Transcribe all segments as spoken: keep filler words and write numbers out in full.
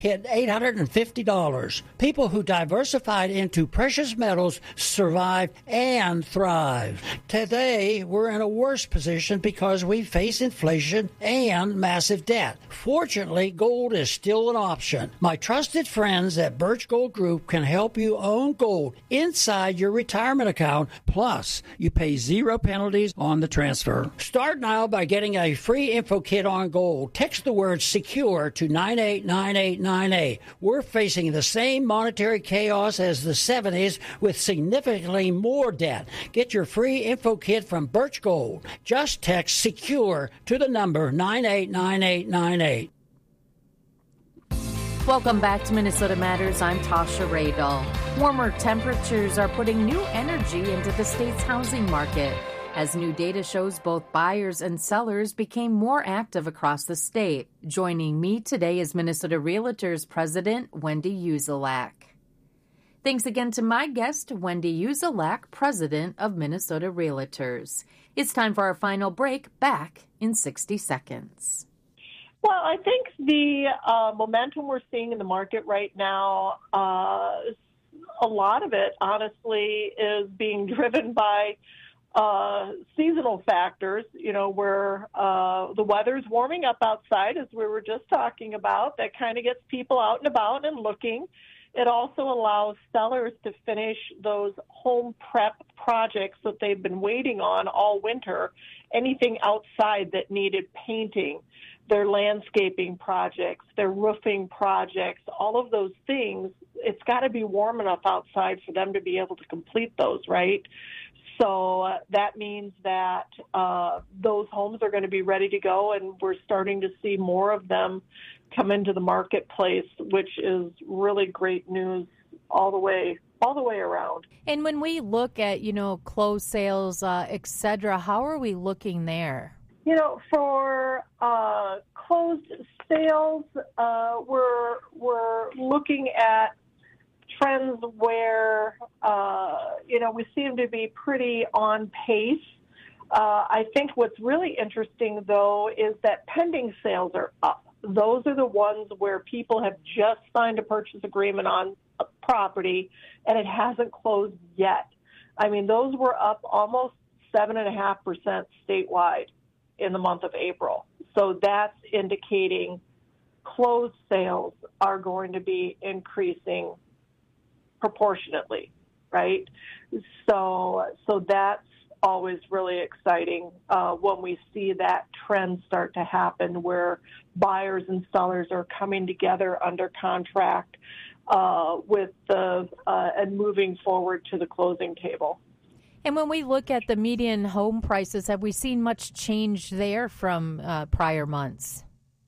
hit eight hundred fifty dollars. People who diversified into precious metals survived and thrived. Today, we're in a worse position because we face inflation and massive debt. Fortunately, gold is still an option. My trusted friends at Birch Gold Group can help you own gold inside your retirement account. Plus, you pay zero penalties on the transfer. Start now by getting a free info kit on gold. Text the word SECURE to nine eight nine eight nine eight. We're facing the same monetary chaos as the seventies with significantly more debt. Get your free info kit from Birch Gold. Just text SECURE to the number nine eight nine eight nine eight. Welcome back to Minnesota Matters. I'm Tasha Radel. Warmer temperatures are putting new energy into the state's housing market. As new data shows, both buyers and sellers became more active across the state. Joining me today is Minnesota Realtors President Wendy Uzelak. Thanks again to my guest, Wendy Uzelak, President of Minnesota Realtors. It's time for our final break, back in sixty seconds. Well, I think the uh, momentum we're seeing in the market right now, uh, a lot of it, honestly, is being driven by Uh, seasonal factors, you know, where uh, the weather's warming up outside, as we were just talking about. That kind of gets people out and about and looking. It also allows sellers to finish those home prep projects that they've been waiting on all winter, anything outside that needed painting, their landscaping projects, their roofing projects, all of those things. It's got to be warm enough outside for them to be able to complete those, right? So uh, that means that uh, those homes are going to be ready to go, and we're starting to see more of them come into the marketplace, which is really great news all the way all the way around. And when we look at, you know, closed sales, uh, et cetera, how are we looking there? You know, for uh, closed sales, uh, we're we're looking at trends where, uh, you know, we seem to be pretty on pace. Uh, I think what's really interesting, though, is that pending sales are up. Those are the ones where people have just signed a purchase agreement on a property and it hasn't closed yet. I mean, those were up almost seven point five percent statewide in the month of April. So that's indicating closed sales are going to be increasing proportionately, right? So, so that's always really exciting uh, when we see that trend start to happen, where buyers and sellers are coming together under contract uh, with the uh, and moving forward to the closing table. And when we look at the median home prices, have we seen much change there from uh, prior months?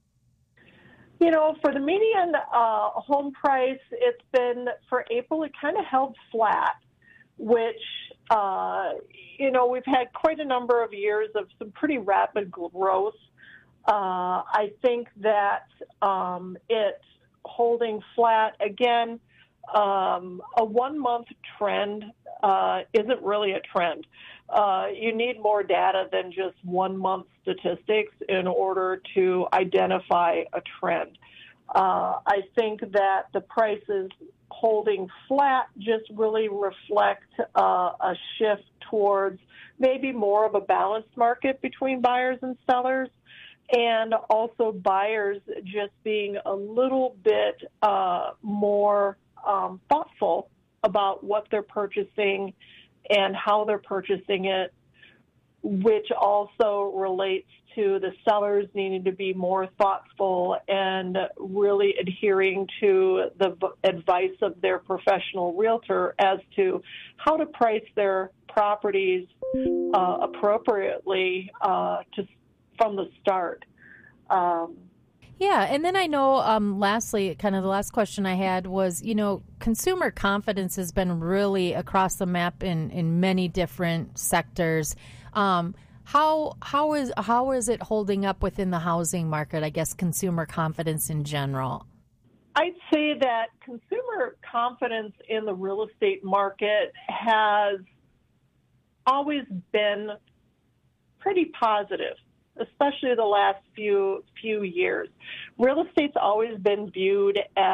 You know, for the median uh, home price, it's been, for April, it kind of held flat, which, uh, you know, we've had quite a number of years of some pretty rapid growth. Uh, I think that um, it's holding flat. Again, um, a one-month trend uh, isn't really a trend. Uh, you need more data than just one-month statistics in order to identify a trend. Uh, I think that the prices holding flat just really reflect uh, a shift towards maybe more of a balanced market between buyers and sellers, and also buyers just being a little bit uh, more um, thoughtful about what they're purchasing and how they're purchasing it, which also relates to the sellers needing to be more thoughtful and really adhering to the advice of their professional realtor as to how to price their properties uh, appropriately uh, to, from the start. Um, Yeah, and then I know, um, lastly, kind of the last question I had was, you know, consumer confidence has been really across the map in, in many different sectors. Um, how how is how is it holding up within the housing market, I guess, consumer confidence in general? I'd say that consumer confidence in the real estate market has always been pretty positive, especially the last few few years. real estate's always been viewed as